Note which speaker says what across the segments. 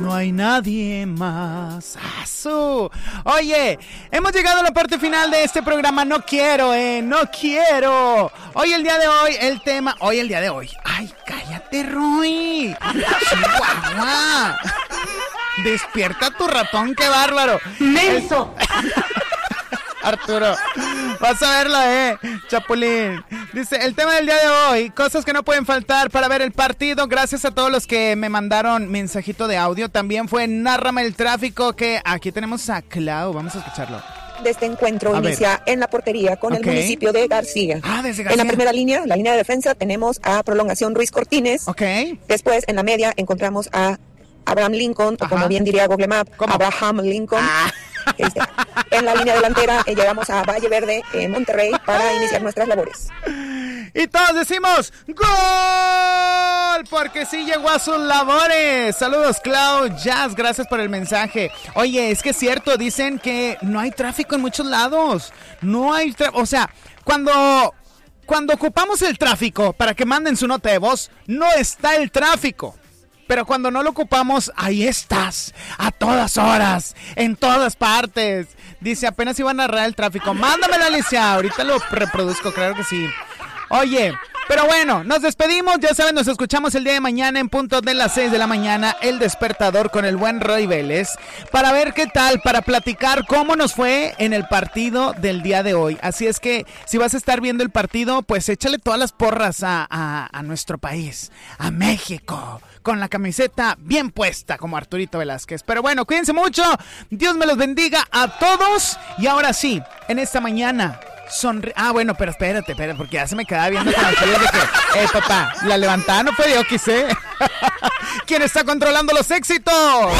Speaker 1: no hay nadie más. ¡Asu! Oye, hemos llegado a la parte final de este programa. No quiero. Hoy, el día de hoy, el tema. Hoy, el día de hoy. ¡Ay, cállate, Roy! ¡Chihuahua! Despierta tu ratón, qué bárbaro.
Speaker 2: ¡Menso!
Speaker 1: Arturo, vas a verla, Chapulín. Dice, el tema del día de hoy, cosas que no pueden faltar para ver el partido. Gracias a todos los que me mandaron mensajito de audio. También fue Nárrame el tráfico, que aquí tenemos a Clau. Vamos a escucharlo.
Speaker 3: De este encuentro inicia en la portería con el municipio de García.
Speaker 1: Desde García.
Speaker 3: En la primera línea, la línea de defensa, tenemos a Prolongación Ruiz Cortines. Después, en la media, encontramos a Abraham Lincoln, o como bien diría Google Map, Abraham Lincoln. En la línea delantera llegamos a Valle Verde, Monterrey, para iniciar nuestras labores.
Speaker 1: Y todos decimos ¡Gol! Porque sí llegó a sus labores. Saludos, Clau, Jazz, gracias por el mensaje. Oye, es que es cierto, dicen que no hay tráfico en muchos lados. No hay o sea, cuando ocupamos el tráfico para que manden su nota de voz, no está el tráfico. Pero cuando no lo ocupamos, ahí estás, a todas horas, en todas partes. Dice, apenas iba a narrar el tráfico. Mándamela, Alicia, ahorita lo reproduzco, claro que sí. Oye, pero bueno, nos despedimos, ya saben, nos escuchamos el día de mañana en punto de las 6 de la mañana, El Despertador con el buen Roy Vélez, para ver qué tal, para platicar cómo nos fue en el partido del día de hoy. Así es que, si vas a estar viendo el partido, pues échale todas las porras a nuestro país, a México, con la camiseta bien puesta como Arturito Velázquez. Pero bueno, cuídense mucho, Dios me los bendiga a todos, y ahora sí, en esta mañana... bueno, pero espérate, porque ya se me quedaba viendo con aquellos de que, papá, la levantada no fue de Oquis, ¿Quién está controlando los éxitos?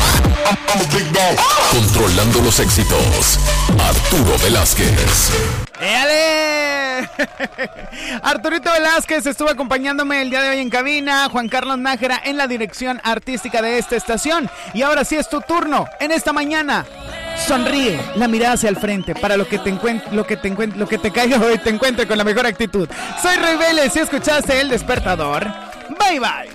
Speaker 4: Controlando los éxitos, Arturo Velázquez.
Speaker 1: ¡Éale! Arturito Velázquez estuvo acompañándome el día de hoy en cabina, Juan Carlos Nájera en la dirección artística de esta estación. Y ahora sí es tu turno, en esta mañana. Sonríe, la mirada hacia el frente, para lo que te caiga hoy te encuentre con la mejor actitud. Soy Roy Vélez y escuchaste El Despertador. Bye bye.